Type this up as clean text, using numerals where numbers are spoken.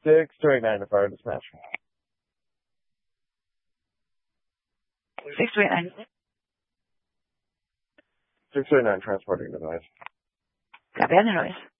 629 to fire dispatch. 629. 629 transporting device. Copy on the noise.